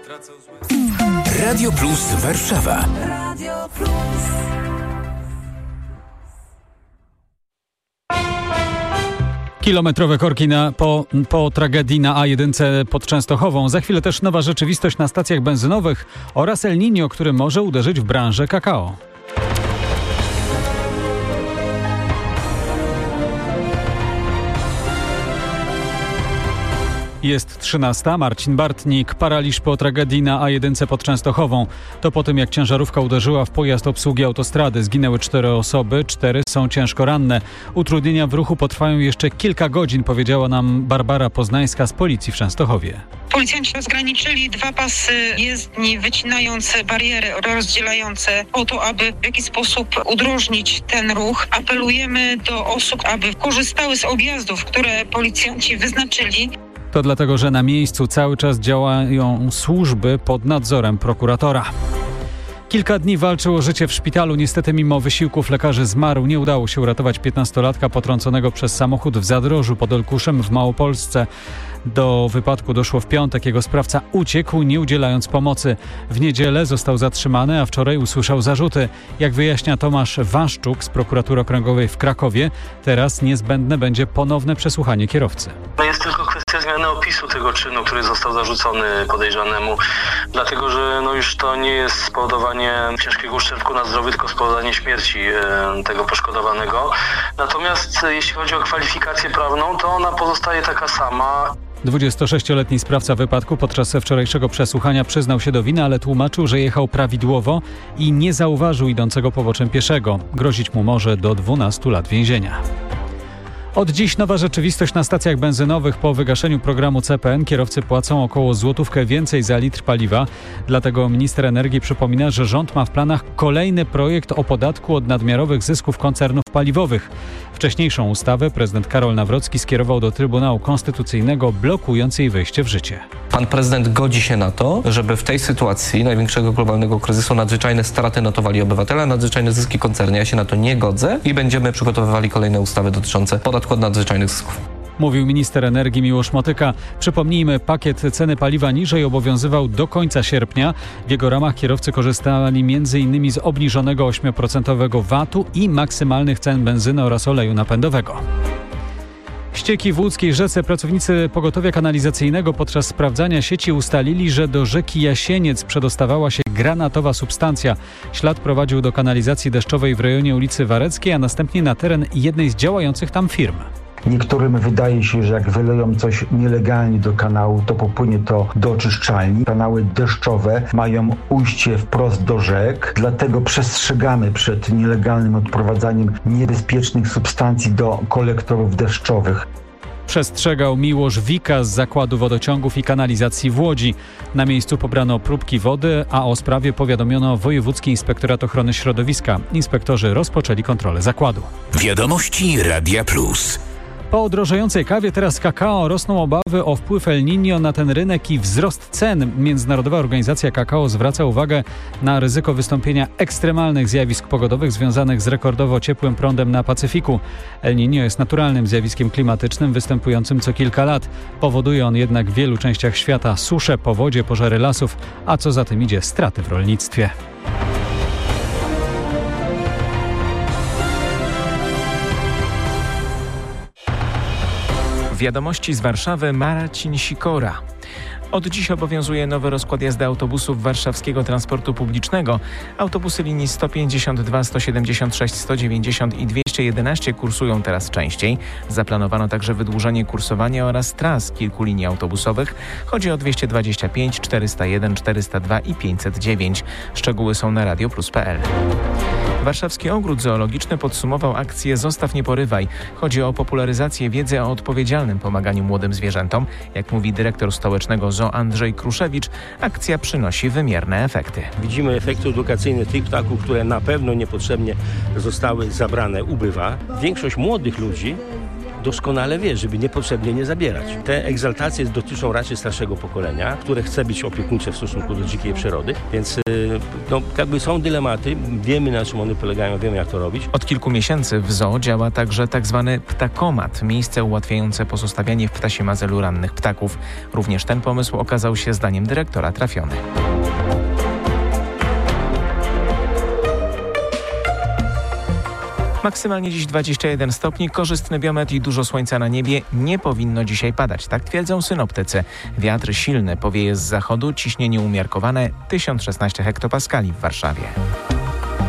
Radio Plus Warszawa. Radio Plus. Kilometrowe korki po tragedii na A1 pod Częstochową. Za chwilę też nowa rzeczywistość na stacjach benzynowych oraz El Niño, który może uderzyć w branżę kakao. Jest 13. Marcin Bartnik. Paraliż po tragedii na A1 pod Częstochową. To po tym, jak ciężarówka uderzyła w pojazd obsługi autostrady. Zginęły 4 osoby, 4 są ciężko ranne. Utrudnienia w ruchu potrwają jeszcze kilka godzin, powiedziała nam Barbara Poznańska z policji w Częstochowie. Policjanci rozgraniczyli 2 pasy jezdni, wycinając bariery rozdzielające po to, aby w jakiś sposób udrożnić ten ruch. Apelujemy do osób, aby korzystały z objazdów, które policjanci wyznaczyli. To dlatego, że na miejscu cały czas działają służby pod nadzorem prokuratora. Kilka dni walczył o życie w szpitalu. Niestety mimo wysiłków lekarzy zmarł. Nie udało się uratować 15-latka potrąconego przez samochód w Zadrożu pod Olkuszem w Małopolsce. Do wypadku doszło w piątek. Jego sprawca uciekł, nie udzielając pomocy. W niedzielę został zatrzymany, a wczoraj usłyszał zarzuty. Jak wyjaśnia Tomasz Waszczuk z prokuratury okręgowej w Krakowie, teraz niezbędne będzie ponowne przesłuchanie kierowcy. Jest tylko kwestia zmiany opisu tego czynu, który został zarzucony podejrzanemu, dlatego że już to nie jest spowodowanie ciężkiego uszczerbku na zdrowiu, tylko spowodowanie śmierci tego poszkodowanego. Natomiast jeśli chodzi o kwalifikację prawną, to ona pozostaje taka sama. 26-letni sprawca wypadku podczas wczorajszego przesłuchania przyznał się do winy, ale tłumaczył, że jechał prawidłowo i nie zauważył idącego poboczem pieszego. Grozić mu może do 12 lat więzienia. Od dziś nowa rzeczywistość na stacjach benzynowych. Po wygaszeniu programu CPN kierowcy płacą około złotówkę więcej za litr paliwa. Dlatego minister energii przypomina, że rząd ma w planach kolejny projekt o podatku od nadmiarowych zysków koncernów paliwowych. Wcześniejszą ustawę prezydent Karol Nawrocki skierował do Trybunału Konstytucyjnego, blokując jej wejście w życie. Pan prezydent godzi się na to, żeby w tej sytuacji największego globalnego kryzysu nadzwyczajne straty notowali obywatele, nadzwyczajne zyski koncerny. Ja się na to nie godzę i będziemy przygotowywali kolejne ustawy dotyczące podatku od nadzwyczajnych zysków. Mówił minister energii Miłosz Motyka. Przypomnijmy, pakiet ceny paliwa niżej obowiązywał do końca sierpnia. W jego ramach kierowcy korzystali m.in. z obniżonego 8% VAT-u i maksymalnych cen benzyny oraz oleju napędowego. Ścieki w łódzkiej rzece. Pracownicy pogotowia kanalizacyjnego podczas sprawdzania sieci ustalili, że do rzeki Jasieniec przedostawała się granatowa substancja. Ślad prowadził do kanalizacji deszczowej w rejonie ulicy Wareckiej, a następnie na teren jednej z działających tam firm. Niektórym wydaje się, że jak wyleją coś nielegalnie do kanału, to popłynie to do oczyszczalni. Kanały deszczowe mają ujście wprost do rzek, dlatego przestrzegamy przed nielegalnym odprowadzaniem niebezpiecznych substancji do kolektorów deszczowych. Przestrzegał Miłosz Wika z Zakładu Wodociągów i Kanalizacji w Łodzi. Na miejscu pobrano próbki wody, a o sprawie powiadomiono Wojewódzki Inspektorat Ochrony Środowiska. Inspektorzy rozpoczęli kontrolę zakładu. Wiadomości Radia Plus. Po drożejącej kawie teraz kakao rosną obawy o wpływ El Niño na ten rynek i wzrost cen. Międzynarodowa Organizacja Kakao zwraca uwagę na ryzyko wystąpienia ekstremalnych zjawisk pogodowych związanych z rekordowo ciepłym prądem na Pacyfiku. El Niño jest naturalnym zjawiskiem klimatycznym występującym co kilka lat. Powoduje on jednak w wielu częściach świata susze, powodzie, pożary lasów, a co za tym idzie straty w rolnictwie. Wiadomości z Warszawy, Marcin Sikora. Od dziś obowiązuje nowy rozkład jazdy autobusów warszawskiego transportu publicznego. Autobusy linii 152, 176, 190 i 211 kursują teraz częściej. Zaplanowano także wydłużenie kursowania oraz tras kilku linii autobusowych. Chodzi o 225, 401, 402 i 509. Szczegóły są na radioplus.pl. Warszawski Ogród Zoologiczny podsumował akcję Zostaw, nie porywaj. Chodzi o popularyzację wiedzy o odpowiedzialnym pomaganiu młodym zwierzętom. Jak mówi dyrektor stołecznego zoo Andrzej Kruszewicz, akcja przynosi wymierne efekty. Widzimy efekty edukacyjne tych ptaków, które na pewno niepotrzebnie zostały zabrane, ubywa. Większość młodych ludzi doskonale wie, żeby niepotrzebnie nie zabierać. Te egzaltacje dotyczą raczej starszego pokolenia, które chce być opiekuńcze w stosunku do dzikiej przyrody, więc jakby są dylematy, wiemy na czym one polegają, wiemy jak to robić. Od kilku miesięcy w zoo działa także tzw. ptakomat, miejsce ułatwiające pozostawianie w ptasim azylu rannych ptaków. Również ten pomysł okazał się zdaniem dyrektora trafiony. Maksymalnie dziś 21 stopni, korzystny biometr i dużo słońca na niebie. Nie powinno dzisiaj padać, tak twierdzą synoptycy. Wiatr silny powieje z zachodu, ciśnienie umiarkowane 1016 hektopaskali w Warszawie.